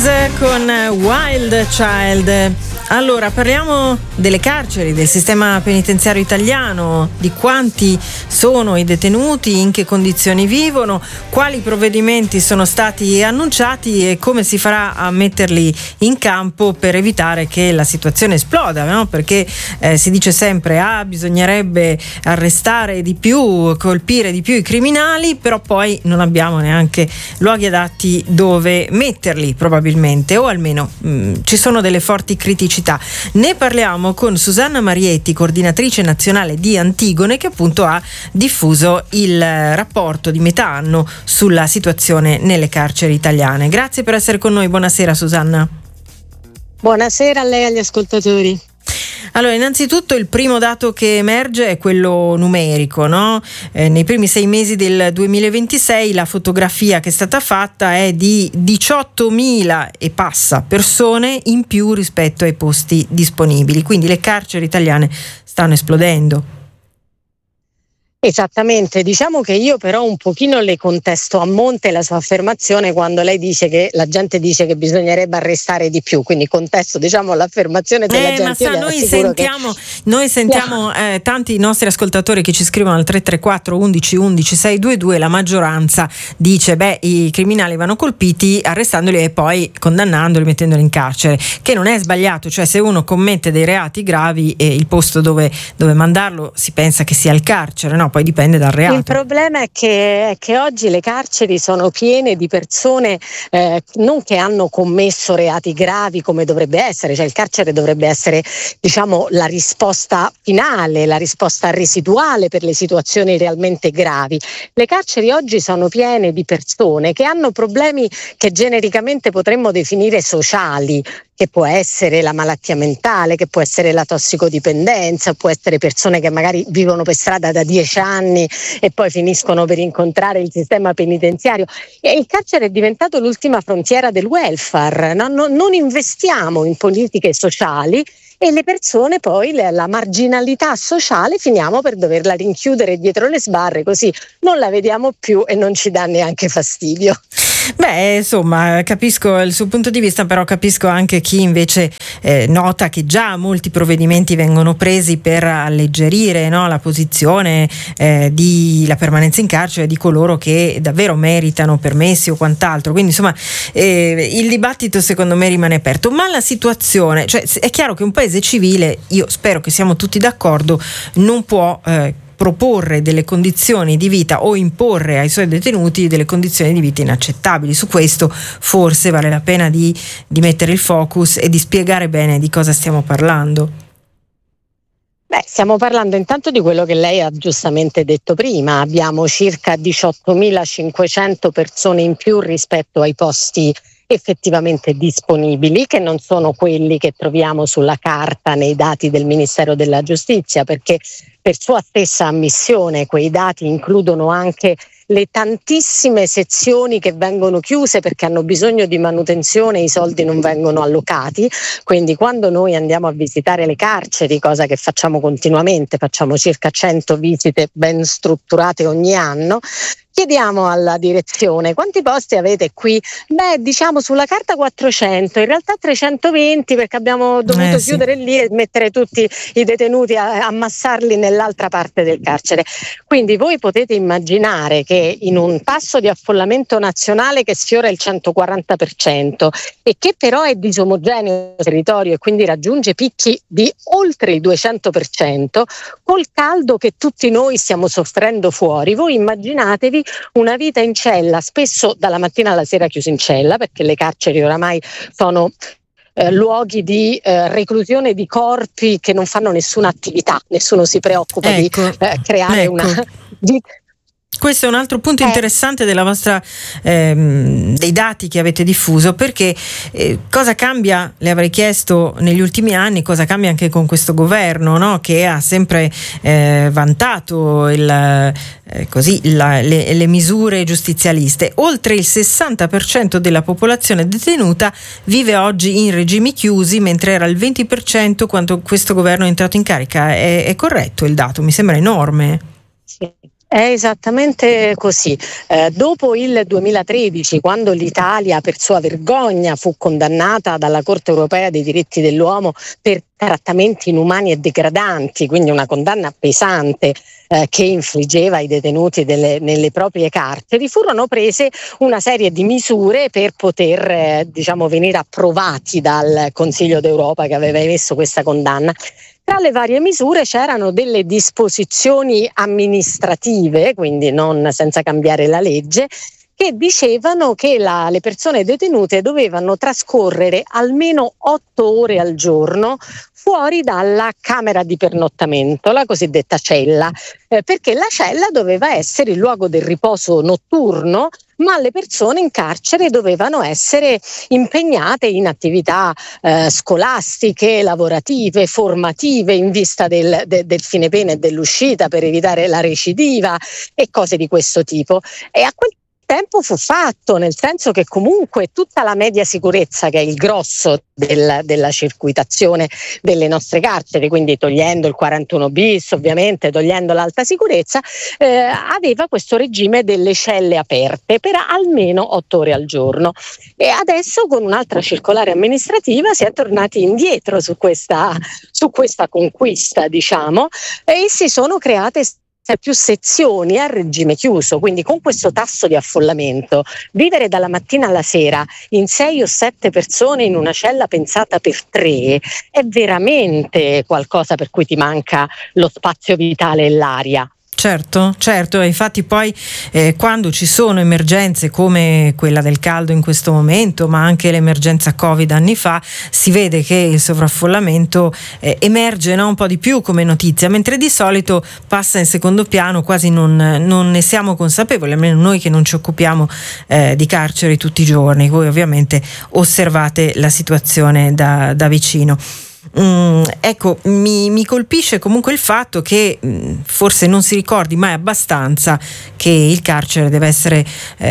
Breeze con Wild Child. Allora, parliamo delle carceri, del sistema penitenziario italiano, di quanti sono i detenuti, in che condizioni vivono, quali provvedimenti sono stati annunciati e come si farà a metterli in campo per evitare che la situazione esploda, no? Perché si dice sempre bisognerebbe arrestare di più, colpire di più i criminali, però poi non abbiamo neanche luoghi adatti dove metterli probabilmente, o almeno ci sono delle forti criticità. Ne parliamo con Susanna Marietti, coordinatrice nazionale di Antigone, che appunto ha diffuso il rapporto di metà anno sulla situazione nelle carceri italiane. Grazie per essere con noi, buonasera Susanna. Buonasera a lei e agli ascoltatori. Allora, innanzitutto il primo dato che emerge è quello numerico, no? Nei primi 6 mesi del 2026 la fotografia che è stata fatta è di 18.000 e passa persone in più rispetto ai posti disponibili, quindi le carceri italiane stanno esplodendo. Esattamente, diciamo che io però un pochino le contesto a monte la sua affermazione quando lei dice che la gente dice che bisognerebbe arrestare di più, quindi contesto l'affermazione della gente. Ma noi sentiamo tanti nostri ascoltatori che ci scrivono al 334 11 11 622, la maggioranza dice i criminali vanno colpiti arrestandoli e poi condannandoli, mettendoli in carcere, che non è sbagliato, cioè se uno commette dei reati gravi il posto dove mandarlo si pensa che sia il carcere, no? Poi dipende dal reato. Il problema è che oggi le carceri sono piene di persone non che hanno commesso reati gravi come dovrebbe essere, cioè il carcere dovrebbe essere la risposta finale, la risposta residuale per le situazioni realmente gravi. Le carceri oggi sono piene di persone che hanno problemi che genericamente potremmo definire sociali, che può essere la malattia mentale, che può essere la tossicodipendenza, può essere persone che magari vivono per strada da 10 anni e poi finiscono per incontrare il sistema penitenziario. E il carcere è diventato l'ultima frontiera del welfare, no? Non investiamo in politiche sociali e le persone poi, la marginalità sociale, finiamo per doverla rinchiudere dietro le sbarre, così non la vediamo più e non ci dà neanche fastidio. Insomma, capisco il suo punto di vista, però capisco anche chi invece nota che già molti provvedimenti vengono presi per alleggerire, no, la posizione di la permanenza in carcere di coloro che davvero meritano permessi o quant'altro. Quindi insomma il dibattito secondo me rimane aperto, ma la situazione, cioè è chiaro che un paese civile, io spero che siamo tutti d'accordo, non può proporre delle condizioni di vita o imporre ai suoi detenuti delle condizioni di vita inaccettabili. Su questo forse vale la pena di mettere il focus e di spiegare bene di cosa stiamo parlando. Stiamo parlando intanto di quello che lei ha giustamente detto prima. Abbiamo circa 18.500 persone in più rispetto ai posti effettivamente disponibili, che non sono quelli che troviamo sulla carta nei dati del Ministero della Giustizia, perché per sua stessa ammissione quei dati includono anche le tantissime sezioni che vengono chiuse perché hanno bisogno di manutenzione e i soldi non vengono allocati. Quindi quando noi andiamo a visitare le carceri, cosa che facciamo continuamente, facciamo circa 100 visite ben strutturate ogni anno, chiediamo alla direzione: quanti posti avete qui? Sulla carta 400, in realtà 320 perché abbiamo dovuto chiudere lì e mettere tutti i detenuti, ammassarli nell'altra parte del carcere. Quindi voi potete immaginare che in un tasso di affollamento nazionale che sfiora il 140% e che però è disomogeneo sul territorio e quindi raggiunge picchi di oltre il 200%, col caldo che tutti noi stiamo soffrendo fuori, voi immaginatevi una vita in cella, spesso dalla mattina alla sera chiusi in cella, perché le carceri oramai sono luoghi di reclusione di corpi che non fanno nessuna attività, nessuno si preoccupa di creare una vita. Questo è un altro punto interessante della vostra dei dati che avete diffuso, perché cosa cambia, le avrei chiesto, negli ultimi anni, cosa cambia anche con questo governo, no? Che ha sempre vantato le misure giustizialiste. Oltre il 60% della popolazione detenuta vive oggi in regimi chiusi, mentre era il 20% quando questo governo è entrato in carica. È corretto il dato? Mi sembra enorme. Sì. È esattamente così. Dopo il 2013, quando l'Italia per sua vergogna fu condannata dalla Corte europea dei diritti dell'uomo per trattamenti inumani e degradanti, quindi una condanna pesante che infliggeva ai detenuti nelle proprie carceri, furono prese una serie di misure per poter venire approvati dal Consiglio d'Europa che aveva emesso questa condanna. Tra le varie misure c'erano delle disposizioni amministrative, quindi non senza cambiare la legge, che dicevano che le persone detenute dovevano trascorrere almeno 8 ore al giorno fuori dalla camera di pernottamento, la cosiddetta cella, perché la cella doveva essere il luogo del riposo notturno, ma le persone in carcere dovevano essere impegnate in attività scolastiche, lavorative, formative in vista del fine pena e dell'uscita per evitare la recidiva e cose di questo tipo. E a quel tempo fu fatto, nel senso che comunque tutta la media sicurezza, che è il grosso della circuitazione delle nostre carceri, quindi togliendo il 41 bis, ovviamente togliendo l'alta sicurezza, aveva questo regime delle celle aperte per almeno 8 ore al giorno. E adesso con un'altra circolare amministrativa si è tornati indietro su questa conquista, e si sono create più sezioni a regime chiuso, quindi con questo tasso di affollamento vivere dalla mattina alla sera in 6 o 7 persone in una cella pensata per 3 è veramente qualcosa per cui ti manca lo spazio vitale e l'aria. Certo, infatti poi quando ci sono emergenze come quella del caldo in questo momento, ma anche l'emergenza Covid anni fa, si vede che il sovraffollamento emerge un po' di più come notizia, mentre di solito passa in secondo piano, quasi non ne siamo consapevoli, almeno noi che non ci occupiamo di carceri tutti i giorni. Voi ovviamente osservate la situazione da vicino. Ecco, mi colpisce comunque il fatto che forse non si ricordi mai abbastanza che il carcere deve essere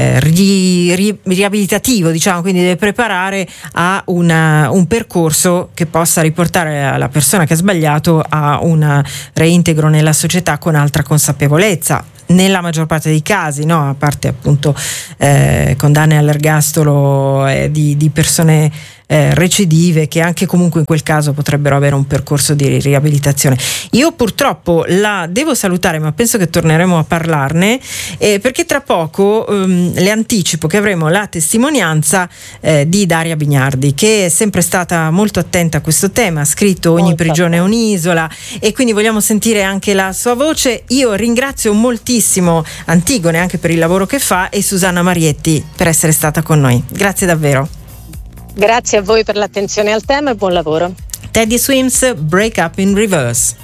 riabilitativo, quindi deve preparare a un percorso che possa riportare la persona che ha sbagliato a un reintegro nella società con altra consapevolezza. Nella maggior parte dei casi, a parte appunto condanne all'ergastolo di persone recidive, che anche comunque in quel caso potrebbero avere un percorso di riabilitazione. Io purtroppo la devo salutare, ma penso che torneremo a parlarne, perché tra poco le anticipo che avremo la testimonianza di Daria Bignardi, che è sempre stata molto attenta a questo tema, ha scritto Ogni prigione è un'isola, e quindi vogliamo sentire anche la sua voce. Io ringrazio moltissimo Antigone anche per il lavoro che fa, e Susanna Marietti per essere stata con noi. Grazie davvero. Grazie a voi per l'attenzione al tema e buon lavoro. Teddy Swims, Break Up in Reverse.